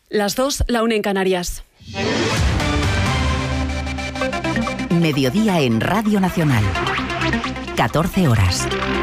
Las 2, la 1 en Canarias. Mediodía en Radio Nacional. 14 horas.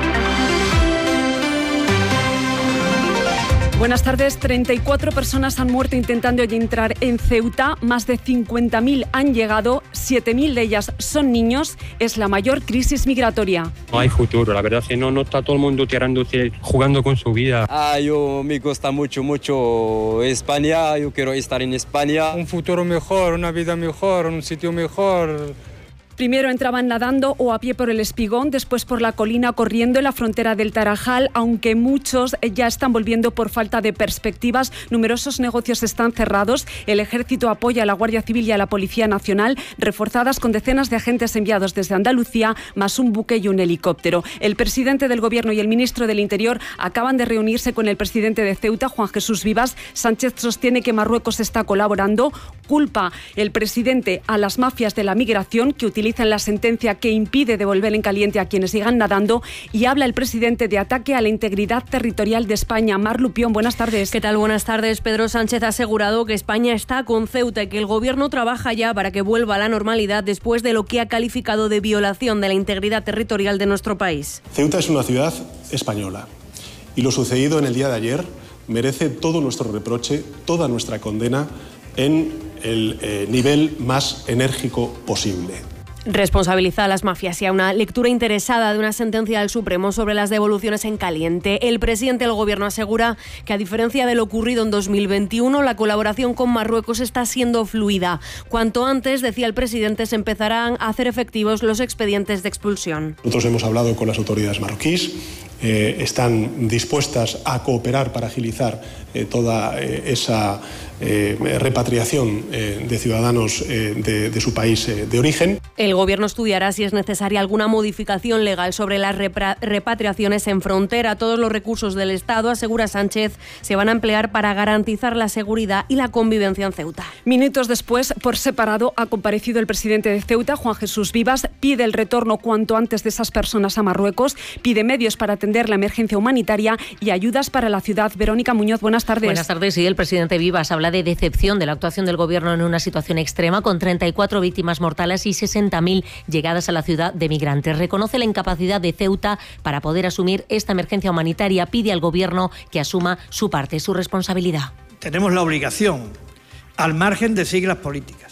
Buenas tardes. 34 personas han muerto intentando entrar en Ceuta. Más de 50.000 han llegado. 7.000 de ellas son niños. Es la mayor crisis migratoria. No hay futuro. La verdad es que no está todo el mundo tirándose, jugando con su vida. Yo me gusta mucho España. Yo quiero estar en España. Un futuro mejor, una vida mejor, un sitio mejor. Primero entraban nadando o a pie por el Espigón, después por la colina corriendo en la frontera del Tarajal, aunque muchos ya están volviendo por falta de perspectivas. Numerosos negocios están cerrados. El Ejército apoya a la Guardia Civil y a la Policía Nacional, reforzadas con decenas de agentes enviados desde Andalucía, más un buque y un helicóptero. El presidente del Gobierno y el ministro del Interior acaban de reunirse con el presidente de Ceuta, Juan Jesús Vivas. Sánchez sostiene que Marruecos está colaborando. Culpa el presidente a las mafias de la migración que utilizan la sentencia que impide devolver en caliente a quienes sigan nadando, y habla el presidente de ataque a la integridad territorial de España. Mar Lupión, buenas tardes. ¿Qué tal? Buenas tardes. Pedro Sánchez ha asegurado que España está con Ceuta y que el Gobierno trabaja ya para que vuelva a la normalidad después de lo que ha calificado de violación de la integridad territorial de nuestro país. Ceuta es una ciudad española y lo sucedido en el día de ayer merece todo nuestro reproche, toda nuestra condena en el nivel más enérgico posible. Responsabiliza a las mafias y a una lectura interesada de una sentencia del Supremo sobre las devoluciones en caliente. El presidente del Gobierno asegura que, a diferencia de lo ocurrido en 2021, la colaboración con Marruecos está siendo fluida. Cuanto antes, decía el presidente, se empezarán a hacer efectivos los expedientes de expulsión. Nosotros hemos hablado con las autoridades marroquíes, están dispuestas a cooperar para agilizar toda esa repatriación de ciudadanos de su país de origen. El Gobierno estudiará si es necesaria alguna modificación legal sobre las repatriaciones en frontera. Todos los recursos del Estado, asegura Sánchez, se van a emplear para garantizar la seguridad y la convivencia en Ceuta. Minutos después, por separado, ha comparecido el presidente de Ceuta, Juan Jesús Vivas. Pide el retorno cuanto antes de esas personas a Marruecos. Pide medios para atender la emergencia humanitaria y ayudas para la ciudad. Verónica Muñoz, buenas tardes. Buenas tardes. Sí, el presidente Vivas habla de decepción de la actuación del Gobierno en una situación extrema, con 34 víctimas mortales y 60.000 llegadas a la ciudad de migrantes. Reconoce la incapacidad de Ceuta para poder asumir esta emergencia humanitaria. Pide al Gobierno que asuma su parte, su responsabilidad. Tenemos la obligación, al margen de siglas políticas,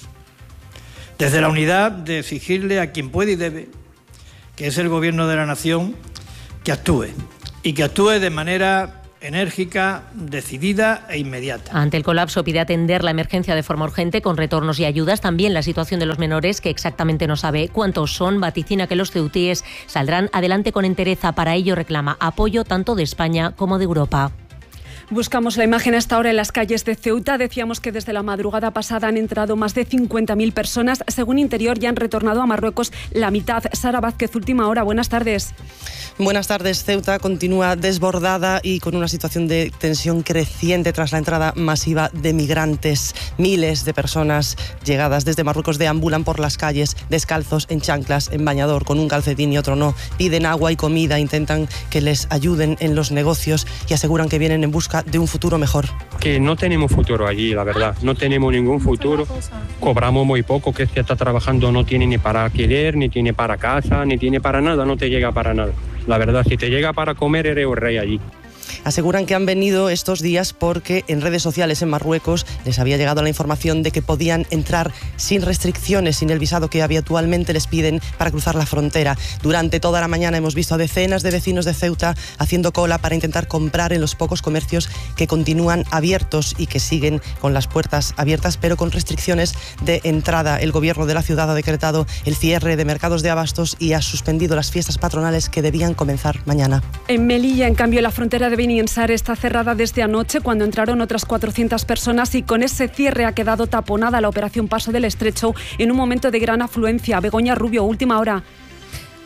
desde la unidad, de exigirle a quien puede y debe, que es el Gobierno de la Nación, que actúe, y que actúe de manera enérgica, decidida e inmediata. Ante el colapso, pide atender la emergencia de forma urgente con retornos y ayudas. También la situación de los menores, que exactamente no sabe cuántos son. Vaticina que los ceutíes saldrán adelante con entereza. Para ello reclama apoyo tanto de España como de Europa. Buscamos la imagen a esta hora en las calles de Ceuta. Decíamos que desde la madrugada pasada han entrado más de 50.000 personas. Según Interior, ya han retornado a Marruecos la mitad. Sara Vázquez, última hora. Buenas tardes. Buenas tardes. Ceuta continúa desbordada y con una situación de tensión creciente tras la entrada masiva de migrantes. Miles de personas llegadas desde Marruecos deambulan por las calles descalzos, en chanclas, en bañador, con un calcetín y otro no. Piden agua y comida, intentan que les ayuden en los negocios y aseguran que vienen en busca de un futuro mejor. Que no tenemos futuro allí, la verdad. No tenemos ningún futuro. Cobramos muy poco, que se está trabajando no tiene ni para alquiler, ni tiene para casa, ni tiene para nada, no te llega para nada. La verdad, si te llega para comer, eres un rey allí. Aseguran que han venido estos días porque en redes sociales en Marruecos les había llegado la información de que podían entrar sin restricciones, sin el visado que habitualmente les piden para cruzar la frontera. Durante toda la mañana hemos visto a decenas de vecinos de Ceuta haciendo cola para intentar comprar en los pocos comercios que continúan abiertos y que siguen con las puertas abiertas, pero con restricciones de entrada. El Gobierno de la ciudad ha decretado el cierre de mercados de abastos y ha suspendido las fiestas patronales que debían comenzar mañana. En Melilla, en cambio, la frontera de Beni en Sare está cerrada desde anoche, cuando entraron otras 400 personas, y con ese cierre ha quedado taponada la operación Paso del Estrecho en un momento de gran afluencia. Begoña Rubio, última hora.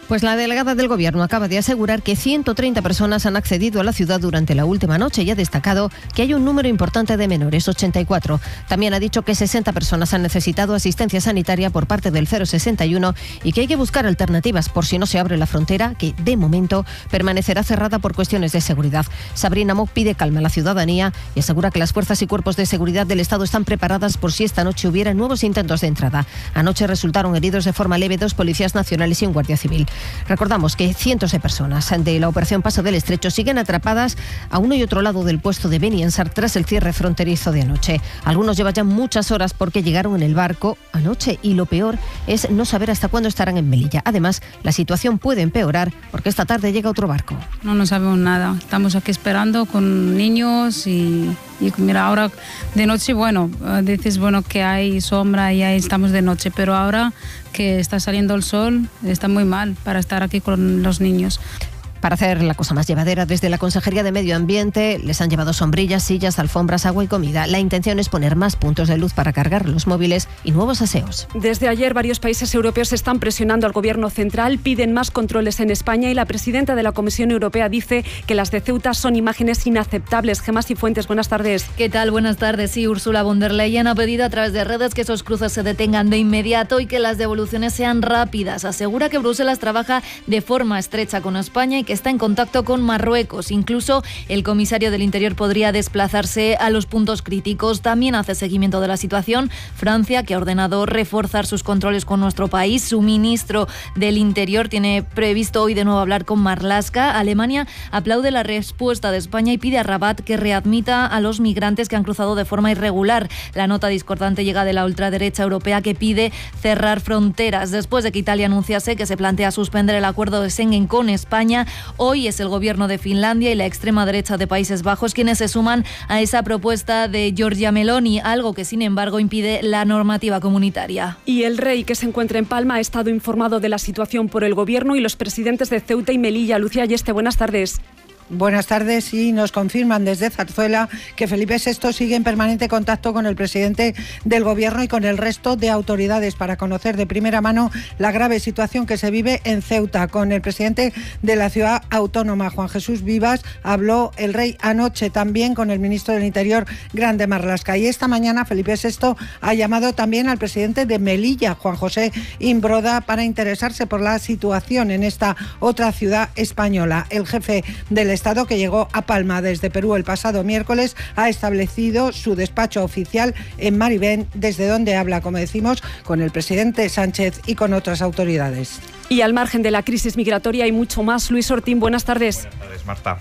Pues la delegada del Gobierno acaba de asegurar que 130 personas han accedido a la ciudad durante la última noche y ha destacado que hay un número importante de menores, 84. También ha dicho que 60 personas han necesitado asistencia sanitaria por parte del 061 y que hay que buscar alternativas por si no se abre la frontera, que de momento permanecerá cerrada por cuestiones de seguridad. Sabrina Mock pide calma a la ciudadanía y asegura que las fuerzas y cuerpos de seguridad del Estado están preparadas por si esta noche hubiera nuevos intentos de entrada. Anoche resultaron heridos de forma leve 2 policías nacionales y un guardia civil. Recordamos que cientos de personas de la Operación Paso del Estrecho siguen atrapadas a uno y otro lado del puesto de Beni Ansar tras el cierre fronterizo de anoche. Algunos llevan ya muchas horas porque llegaron en el barco anoche y lo peor es no saber hasta cuándo estarán en Melilla. Además, la situación puede empeorar porque esta tarde llega otro barco. No sabemos nada. Estamos aquí esperando con niños y mira, ahora de noche, dices, que hay sombra y ahí estamos de noche, pero ahora que está saliendo el sol, está muy mal para estar aquí con los niños. Para hacer la cosa más llevadera, desde la Consejería de Medio Ambiente les han llevado sombrillas, sillas, alfombras, agua y comida. La intención es poner más puntos de luz para cargar los móviles y nuevos aseos. Desde ayer varios países europeos están presionando al Gobierno central, piden más controles en España y la presidenta de la Comisión Europea dice que las de Ceuta son imágenes inaceptables. Gemma Cifuentes, buenas tardes. ¿Qué tal? Buenas tardes. Sí, Ursula von der Leyen ha pedido a través de redes que esos cruces se detengan de inmediato y que las devoluciones sean rápidas. Asegura que Bruselas trabaja de forma estrecha con España y que está en contacto con Marruecos. Incluso el comisario del Interior podría desplazarse a los puntos críticos. También hace seguimiento de la situación Francia, que ha ordenado reforzar sus controles con nuestro país. Su ministro del Interior tiene previsto hoy de nuevo hablar con Marlaska. Alemania aplaude la respuesta de España y pide a Rabat que readmita a los migrantes que han cruzado de forma irregular. La nota discordante llega de la ultraderecha europea que pide cerrar fronteras. Después de que Italia anunciase que se plantea suspender el acuerdo de Schengen con España, hoy es el gobierno de Finlandia y la extrema derecha de Países Bajos quienes se suman a esa propuesta de Giorgia Meloni, algo que sin embargo impide la normativa comunitaria. Y el rey, que se encuentra en Palma, ha estado informado de la situación por el gobierno y los presidentes de Ceuta y Melilla. Lucía Ayeste, buenas tardes. Buenas tardes, y nos confirman desde Zarzuela que Felipe VI sigue en permanente contacto con el presidente del Gobierno y con el resto de autoridades para conocer de primera mano la grave situación que se vive en Ceuta. Con el presidente de la ciudad autónoma, Juan Jesús Vivas, habló el rey anoche también con el ministro del Interior, Grande Marlaska. Y esta mañana Felipe VI ha llamado también al presidente de Melilla, Juan José Imbroda, para interesarse por la situación en esta otra ciudad española. El jefe del Estado, que llegó a Palma desde Perú el pasado miércoles, ha establecido su despacho oficial en Maribén, desde donde habla, como decimos, con el presidente Sánchez y con otras autoridades. Y al margen de la crisis migratoria hay mucho más. Luis Ortín, buenas tardes. Buenas tardes, Marta.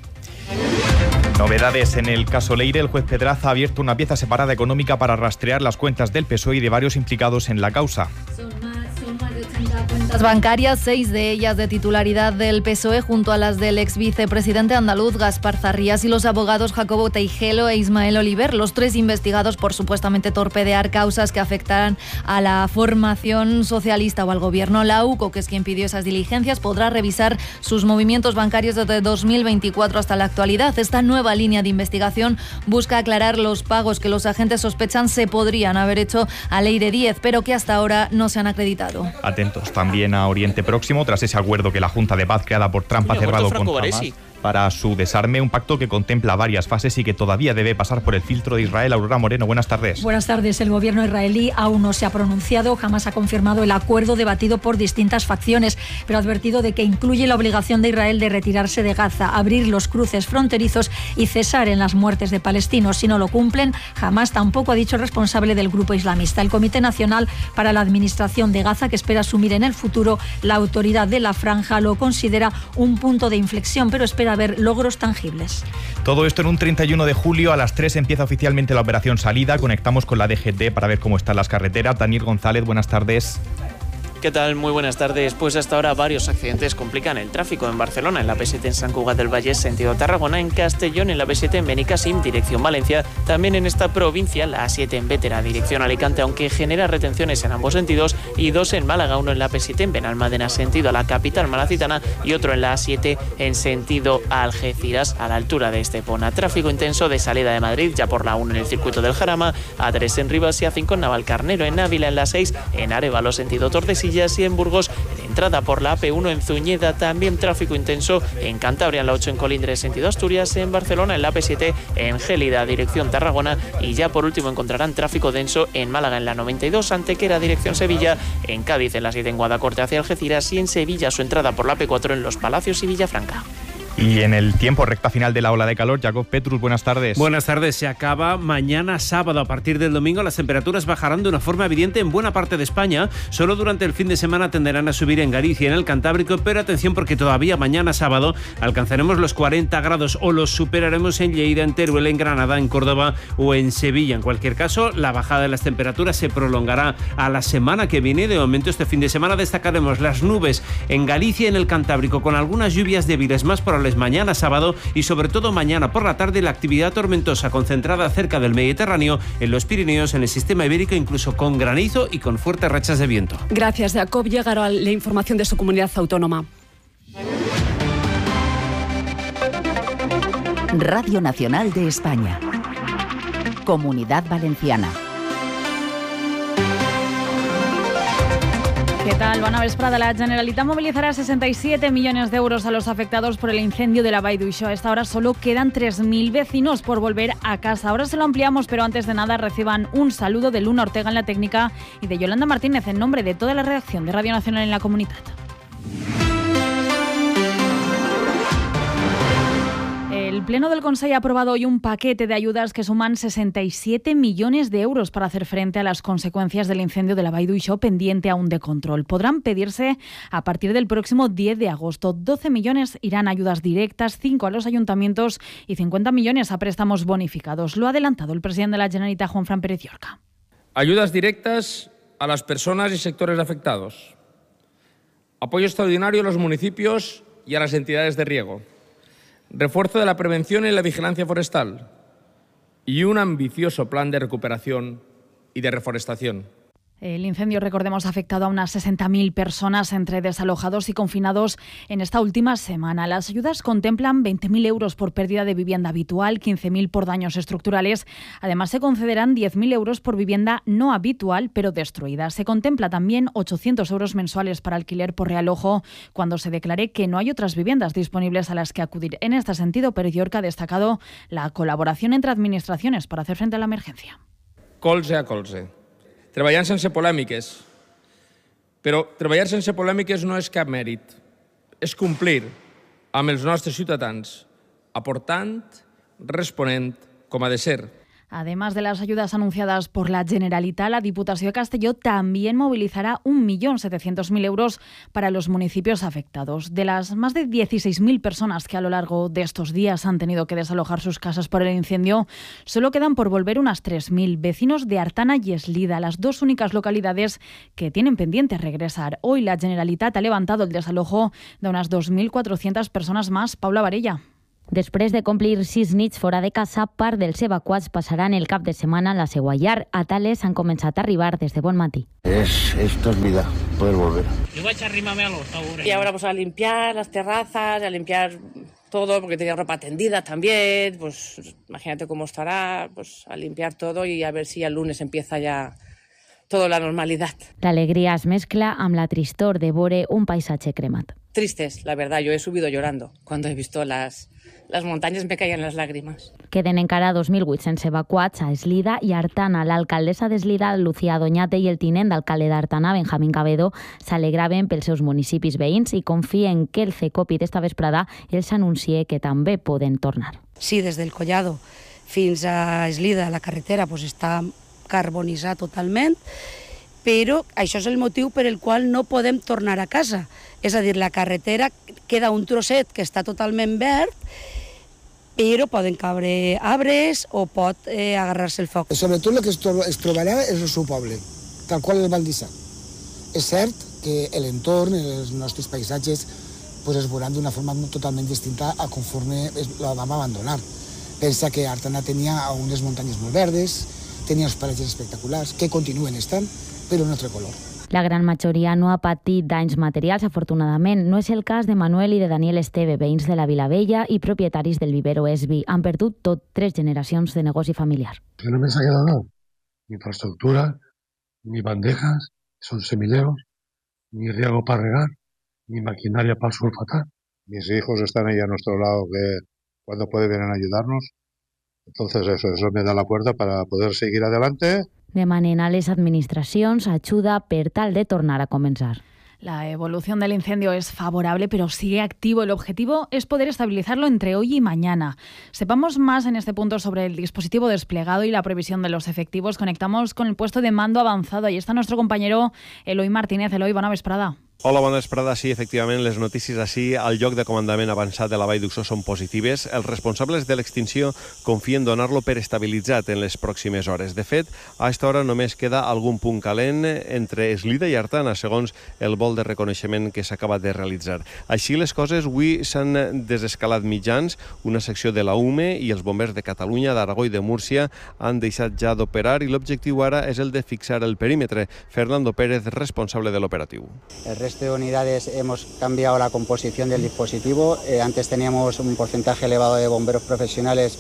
Novedades en el caso Leire. El juez Pedraza ha abierto una pieza separada económica para rastrear las cuentas del PSOE y de varios implicados en la causa. Cuentas bancarias, 6 de ellas de titularidad del PSOE, junto a las del ex vicepresidente andaluz Gaspar Zarrías y los abogados Jacobo Teijelo e Ismael Oliver, los 3 investigados por supuestamente torpedear causas que afectarán a la formación socialista o al gobierno. La UCO, que es quien pidió esas diligencias, podrá revisar sus movimientos bancarios desde 2024 hasta la actualidad. Esta nueva línea de investigación busca aclarar los pagos que los agentes sospechan se podrían haber hecho a Leire Díez, pero que hasta ahora no se han acreditado. Atentos también a Oriente Próximo, tras ese acuerdo que la Junta de Paz creada por Trump ha cerrado con Hamas para su desarme, un pacto que contempla varias fases y que todavía debe pasar por el filtro de Israel. Aurora Moreno, buenas tardes. Buenas tardes. El gobierno israelí aún no se ha pronunciado. Hamas ha confirmado el acuerdo debatido por distintas facciones, pero ha advertido de que incluye la obligación de Israel de retirarse de Gaza, abrir los cruces fronterizos y cesar en las muertes de palestinos. Si no lo cumplen, Hamas tampoco ha dicho responsable del grupo islamista. El Comité Nacional para la Administración de Gaza, que espera asumir en el futuro la autoridad de la franja, lo considera un punto de inflexión, pero espera ver logros tangibles. Todo esto en un 31 de julio, a las 3 empieza oficialmente la operación Salida. Conectamos con la DGT para ver cómo están las carreteras. Daniel González, buenas tardes. ¿Qué tal? Muy buenas tardes. Pues hasta ahora varios accidentes complican el tráfico en Barcelona, en la P7 en Sant Cugat del Vallès, sentido Tarragona, en Castellón, en la P7 en Benicàssim, dirección Valencia, también en esta provincia, la A7 en Bétera, dirección Alicante, aunque genera retenciones en ambos sentidos, y 2 en Málaga, uno en la P7 en Benalmádena, sentido a la capital malacitana, y otro en la A7 en sentido a Algeciras, a la altura de Estepona. Tráfico intenso de salida de Madrid, ya por la 1 en el circuito del Jarama, A3 en Rivas y A5 en Navalcarnero, en Ávila, en la 6 en Arévalo, sentido Tordesillas, y en Burgos, el entrada por la AP1 en Zuñeda. También tráfico intenso en Cantabria, en la 8 en Colindres, sentido Asturias, en Barcelona, en la AP7 en Gélida, dirección Tarragona, y ya por último encontrarán tráfico denso en Málaga, en la 92, Antequera, dirección Sevilla, en Cádiz, en la 7 en Guadacorte hacia Algeciras, y en Sevilla su entrada por la AP4 en Los Palacios y Villafranca. Y en el tiempo, recta final de la ola de calor, Jacob Petrus, buenas tardes. Buenas tardes, se acaba mañana sábado. A partir del domingo las temperaturas bajarán de una forma evidente en buena parte de España. Solo durante el fin de semana tenderán a subir en Galicia y en el Cantábrico, pero atención porque todavía mañana sábado alcanzaremos los 40 grados o los superaremos en Lleida, en Teruel, en Granada, en Córdoba o en Sevilla. En cualquier caso, la bajada de las temperaturas se prolongará a la semana que viene. De momento, este fin de semana destacaremos las nubes en Galicia y en el Cantábrico, con algunas lluvias débiles más probables mañana sábado, y sobre todo mañana por la tarde la actividad tormentosa concentrada cerca del Mediterráneo, en los Pirineos, en el sistema ibérico, incluso con granizo y con fuertes rachas de viento. Gracias, Jacob. Llegará la información de su comunidad autónoma. Radio Nacional de España. Comunidad Valenciana. ¿Qué tal? Bona vesprada. La Generalitat movilizará 67 millones de euros a los afectados por el incendio de la Vall d'Uixó. A esta hora solo quedan 3.000 vecinos por volver a casa. Ahora se lo ampliamos, pero antes de nada reciban un saludo de Luna Ortega en la técnica y de Yolanda Martínez en nombre de toda la redacción de Radio Nacional en la Comunidad. El Pleno del Consell ha aprobado hoy un paquete de ayudas que suman 67 millones de euros para hacer frente a las consecuencias del incendio de la Vall d'Uixó, pendiente aún de control. Podrán pedirse a partir del próximo 10 de agosto. 12 millones irán a ayudas directas, 5 a los ayuntamientos y 50 millones a préstamos bonificados. Lo ha adelantado el presidente de la Generalitat, Juanfran Pérez Llorca. Ayudas directas a las personas y sectores afectados. Apoyo extraordinario a los municipios y a las entidades de riego. Refuerzo de la prevención y la vigilancia forestal y un ambicioso plan de recuperación y de reforestación. El incendio, recordemos, ha afectado a unas 60.000 personas entre desalojados y confinados en esta última semana. Las ayudas contemplan 20.000 euros por pérdida de vivienda habitual, 15.000 por daños estructurales. Además, se concederán 10.000 euros por vivienda no habitual, pero destruida. Se contempla también 800 euros mensuales para alquiler por realojo cuando se declare que no hay otras viviendas disponibles a las que acudir. En este sentido, Pérez Llorca ha destacado la colaboración entre administraciones para hacer frente a la emergencia. Colze a colze. Treballant sense polèmiques. Però treballar sense polèmiques no és cap mèrit. És complir amb els nostres ciutadans, aportant, responent com ha de ser. Además de las ayudas anunciadas por la Generalitat, la Diputación de Castelló también movilizará 1.700.000 euros para los municipios afectados. De las más de 16.000 personas que a lo largo de estos días han tenido que desalojar sus casas por el incendio, solo quedan por volver unas 3.000 vecinos de Artana y Eslida, las dos únicas localidades que tienen pendiente regresar. Hoy la Generalitat ha levantado el desalojo de unas 2.400 personas más. Paula Varella. Després de complir 6 nits fora de casa, part dels evacuats passaran el cap de setmana a la seua llar. A Tales han començat a arribar des de bon matí. Esto es vida, poder volver. Yo voy a arrimarme a los ahora. Y ahora pues a limpiar las terrazas, a limpiar todo, porque tenía ropa tendida también, pues imagínate cómo estará, pues a limpiar todo y a ver si el lunes empieza ya toda la normalidad. L'alegria es mescla amb la tristor de veure un paisatge cremat. Tristes, la verdad, yo he subido llorando. Cuando he visto las montañas me caían las lágrimas. Queden encara 2.800 evacuats a Eslida i Artana. L'alcaldessa d'Eslida, Lucía Doñate, i el tinent d'alcalde d'Artana, Benjamín Cabedo, s'alegraven pels seus municipis veïns i confien que el CECOPI d'esta vesprada els anuncie que també poden tornar. Sí, des del Collado fins a Eslida, la carretera pues, està carbonitzada totalment, però això és el motiu per el qual no podem tornar a casa. És a dir, la carretera queda un trosset que està totalment verd, però poden caure arbres o pot agarrar-se el foc. Sobretot el que es trobarà és el seu poble, tal qual el Val d'Isà. És cert que l'entorn, els nostres paisatges, pues es veuran d'una forma totalment distinta a conforme la vam abandonar. Pensa que Artana tenia unes muntanyes molt verdes, tenia uns paratges espectaculars, que continuen estant, però un altre color. La gran majoria no ha patit danys materials, afortunadament. No és el cas de Manuel i de Daniel Esteve, veïns de la Vilavella i propietaris del vivero Esbi. Han perdut 3 generacions de negoci familiar. Que no me ha quedado nada. Ni infraestructura, ni bandejas, son semilleros, ni riego para regar. ni maquinaria para sulfatar. Mis hijos están ahí a nuestro lado, que cuando pueden venir a ayudarnos. Entonces eso me da la fuerza para poder seguir adelante. Demanen a les administracions ajuda per tal de tornar a començar. La evolución del incendio es favorable, pero sigue activo. El objetivo es poder estabilizarlo entre hoy y mañana. Sepamos más en este punto sobre el dispositivo desplegado y la previsión de los efectivos. Conectamos con el puesto de mando avanzado. Ahí está nuestro compañero Eloi Martínez. Eloi, bona vesprada. Hola, bona vesprada. Sí, efectivament, les notícies així al lloc de comandament avançat de la Vall d'Uixó són positives. Els responsables de l'extinció confien donar-lo per estabilitzat en les pròximes hores. De fet, a aquesta hora només queda algun punt calent entre Eslida i Artana, segons el vol de reconeixement que s'acaba de realitzar. Així les coses, avui s'han desescalat mitjans, una secció de la UME i els bombers de Catalunya, d'Aragó i de Múrcia han deixat ja d'operar i l'objectiu ara és el de fixar el perímetre. Fernando Pérez, responsable de l'operatiu. El resto de unidades hemos cambiado la composición del dispositivo. Antes teníamos un porcentaje elevado de bomberos profesionales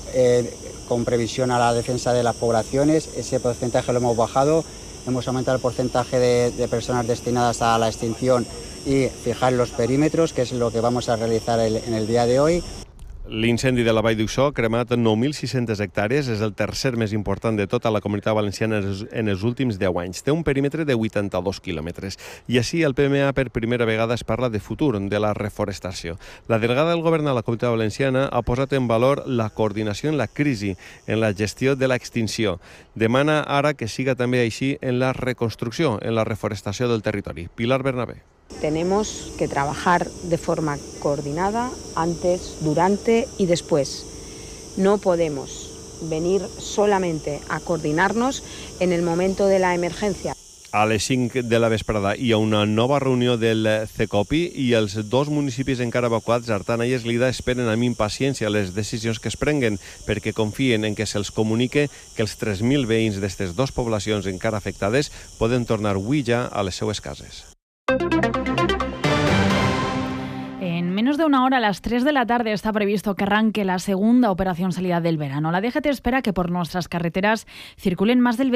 con previsión a la defensa de las poblaciones. Ese porcentaje lo hemos bajado. Hemos aumentado el porcentaje de personas destinadas a la extinción y fijar los perímetros, que es lo que vamos a realizar en el día de hoy. L'incendi de la Vall d'Uixó ha cremat 9.600 hectàrees, és el tercer més important de tota la comunitat valenciana en els últims 10 anys. Té un perímetre de 82 quilòmetres. I així el PMA per primera vegada es parla de futur, de la reforestació. La delegada del govern a la comunitat valenciana ha posat en valor la coordinació en la crisi, en la gestió de l'extinció. Demana ara que siga també així en la reconstrucció, en la reforestació del territori. Pilar Bernabé. Tenemos que trabajar de forma coordinada antes, durante y después. No podemos venir solamente a coordinarnos en el momento de la emergencia. A les 5 de la vesprada hi ha una nova reunió del CECOPI i els dos municipis encara evacuats, Artana i Eslida, esperen amb impaciència les decisions que es prenguen perquè confien en que se'ls comunique que els 3.000 veïns d'aquestes dues poblacions encara afectades poden tornar avui ja a les seues cases. En menos de una hora, a las 3 de la tarde, está previsto que arranque la segunda operación salida del verano. La DGT espera que por nuestras carreteras circulen más del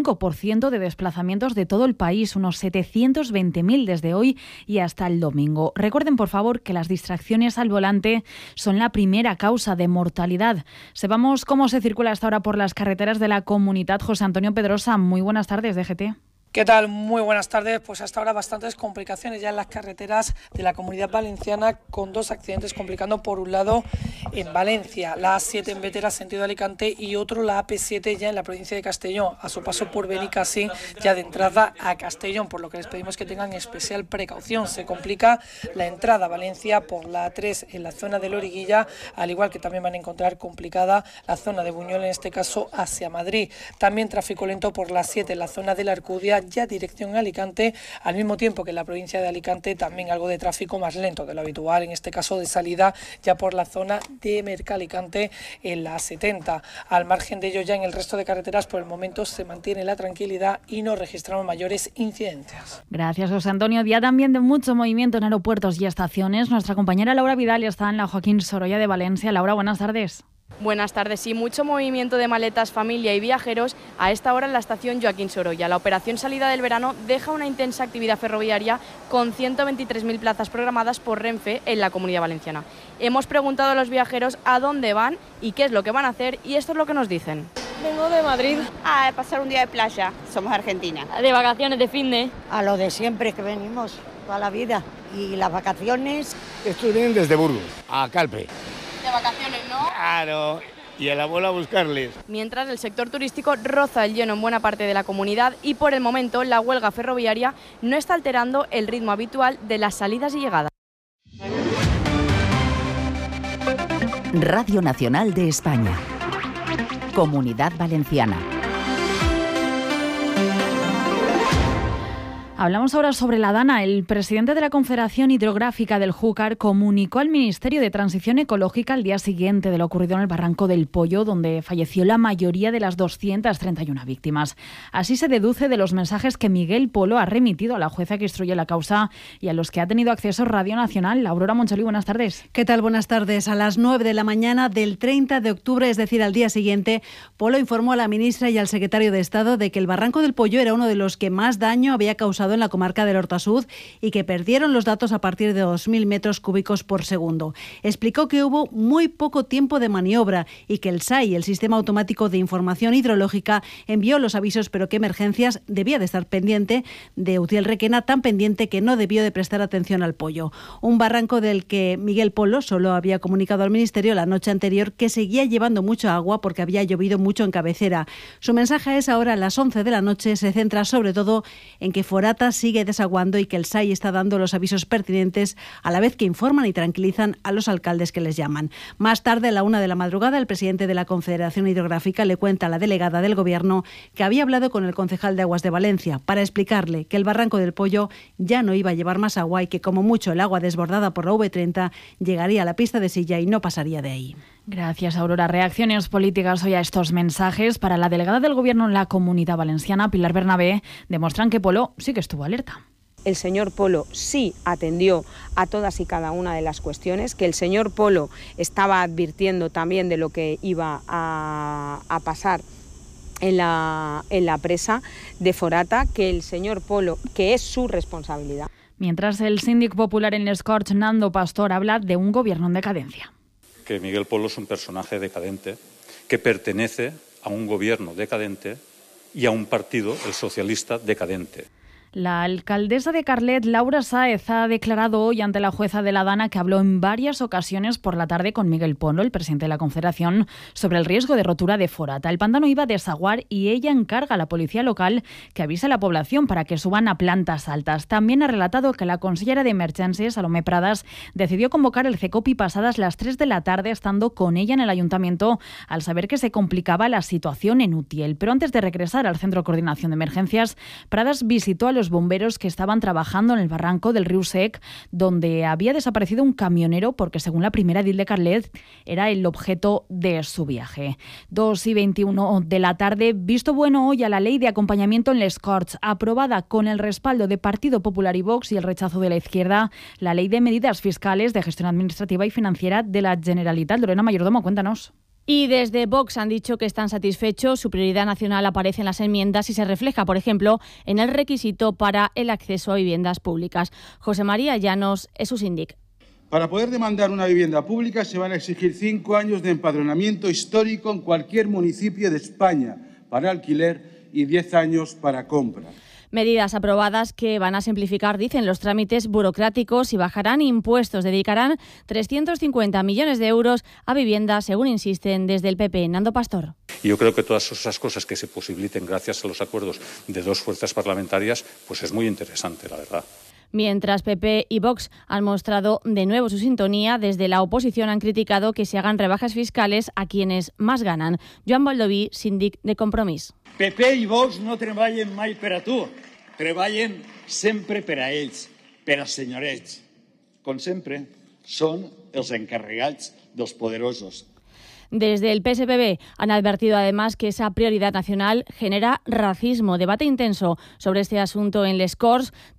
25% de desplazamientos de todo el país, unos 720.000 desde hoy y hasta el domingo. Recuerden, por favor, que las distracciones al volante son la primera causa de mortalidad. Sepamos cómo se circula hasta ahora por las carreteras de la comunidad. José Antonio Pedrosa, muy buenas tardes, DGT. ¿Qué tal? Muy buenas tardes. Pues hasta ahora bastantes complicaciones ya en las carreteras de la Comunidad Valenciana, con dos accidentes complicando. Por un lado en Valencia, la A7 en Bétera, sentido Alicante, y otro la AP7 ya en la provincia de Castellón, a su paso por Benicassim, ya de entrada a Castellón, por lo que les pedimos que tengan especial precaución. Se complica la entrada a Valencia por la A3 en la zona de Loriguilla, al igual que también van a encontrar complicada la zona de Buñol, en este caso hacia Madrid. También tráfico lento por la A7 en la zona de la Arcudia, ya dirección a Alicante, al mismo tiempo que en la provincia de Alicante también algo de tráfico más lento de lo habitual, en este caso de salida ya por la zona de Mercalicante en la 70. Al margen de ello, ya en el resto de carreteras por el momento se mantiene la tranquilidad y no registramos mayores incidencias. Gracias, José Antonio. Día también de mucho movimiento en aeropuertos y estaciones. Nuestra compañera Laura Vidal está en la Joaquín Sorolla de Valencia. Laura, buenas tardes. Buenas tardes. Sí, mucho movimiento de maletas, familia y viajeros a esta hora en la estación Joaquín Sorolla. La operación salida del verano deja una intensa actividad ferroviaria con 123.000 plazas programadas por Renfe en la Comunidad Valenciana. Hemos preguntado a los viajeros a dónde van y qué es lo que van a hacer, y esto es lo que nos dicen. Vengo de Madrid a pasar un día de playa. Somos argentinas. De vacaciones, de fin de... A lo de siempre que venimos, toda la vida. Y las vacaciones... Estos vienen desde Burgos a Calpe. De vacaciones, ¿no? Claro, y el abuelo a buscarles. Mientras el sector turístico roza el lleno en buena parte de la comunidad y por el momento la huelga ferroviaria no está alterando el ritmo habitual de las salidas y llegadas. Radio Nacional de España. Comunidad Valenciana. Hablamos ahora sobre la Dana. El presidente de la Confederación Hidrográfica del Júcar comunicó al Ministerio de Transición Ecológica al día siguiente de lo ocurrido en el Barranco del Pollo, donde falleció la mayoría de las 231 víctimas. Así se deduce de los mensajes que Miguel Polo ha remitido a la jueza que instruye la causa y a los que ha tenido acceso Radio Nacional. Aurora Moncholi, buenas tardes. ¿Qué tal? Buenas tardes. A las 9 de la mañana del 30 de octubre, es decir, al día siguiente, Polo informó a la ministra y al secretario de Estado de que el Barranco del Pollo era uno de los que más daño había causado en la comarca del Horta Sud y que perdieron los datos a partir de 2.000 metros cúbicos por segundo. Explicó que hubo muy poco tiempo de maniobra y que el SAI, el Sistema Automático de Información Hidrológica, envió los avisos, pero que Emergencias debía de estar pendiente de Utiel Requena, tan pendiente que no debió de prestar atención al pollo. Un barranco del que Miguel Polo solo había comunicado al Ministerio la noche anterior que seguía llevando mucha agua porque había llovido mucho en cabecera. Su mensaje es ahora a las 11 de la noche, se centra sobre todo en que Forata sigue desaguando y que el SAI está dando los avisos pertinentes a la vez que informan y tranquilizan a los alcaldes que les llaman. Más tarde, a la 1 de la madrugada, el presidente de la Confederación Hidrográfica le cuenta a la delegada del Gobierno que había hablado con el concejal de Aguas de Valencia para explicarle que el barranco del Pollo ya no iba a llevar más agua y que como mucho el agua desbordada por la V30 llegaría a la pista de Silla y no pasaría de ahí. Gracias, Aurora. Reacciones políticas hoy a estos mensajes. Para la delegada del Gobierno en la Comunidad Valenciana, Pilar Bernabé, demuestran que Polo sí que estuvo alerta. El señor Polo sí atendió a todas y cada una de las cuestiones, que el señor Polo estaba advirtiendo también de lo que iba a pasar en la presa de Forata, que el señor Polo, que es su responsabilidad. Mientras el síndic popular en Les Corts, Nando Pastor, habla de un gobierno en decadencia. Que Miguel Polo es un personaje decadente, que pertenece a un gobierno decadente y a un partido, el socialista, decadente. La alcaldesa de Carlet, Laura Sáez, ha declarado hoy ante la jueza de la Dana que habló en varias ocasiones por la tarde con Miguel Polo, el presidente de la Confederación, sobre el riesgo de rotura de Forata. El pantano iba a desaguar y ella encarga a la policía local que avise a la población para que suban a plantas altas. También ha relatado que la consellera de Emergencias, Salomé Pradas, decidió convocar el CECOPI pasadas las 3 de la tarde, estando con ella en el ayuntamiento al saber que se complicaba la situación en Utiel. Pero antes de regresar al Centro de Coordinación de Emergencias, Pradas visitó a los bomberos que estaban trabajando en el barranco del río Sec, donde había desaparecido un camionero porque, según la primera edil de Carlet, era el objeto de su viaje. 2:21 de la tarde, visto bueno hoy a la ley de acompañamiento en Les Corts, aprobada con el respaldo de Partido Popular y Vox y el rechazo de la izquierda, la ley de medidas fiscales de gestión administrativa y financiera de la Generalitat. Lorena Mayordomo, cuéntanos. Y desde Vox han dicho que están satisfechos. Su prioridad nacional aparece en las enmiendas y se refleja, por ejemplo, en el requisito para el acceso a viviendas públicas. José María Llanos es su síndic. Para poder demandar una vivienda pública se van a exigir 5 años de empadronamiento histórico en cualquier municipio de España para alquiler y 10 años para compra. Medidas aprobadas que van a simplificar, dicen, los trámites burocráticos y bajarán impuestos. Dedicarán 350 millones de euros a vivienda, según insisten desde el PP. Nando Pastor. Yo creo que todas esas cosas que se posibiliten gracias a los acuerdos de 2 fuerzas parlamentarias, pues es muy interesante, la verdad. Mientras PP y Vox han mostrado de nuevo su sintonía, desde la oposición han criticado que se hagan rebajas fiscales a quienes más ganan. Joan Baldoví, síndic de Compromís. PP i Vox no treballen mai per a tu, treballen sempre per a ells, per als senyorets. Com sempre, són els encarregats dels poderosos. Desde el PSPB han advertido además que esa prioridad nacional genera racismo. Debate intenso sobre este asunto en Les Corts.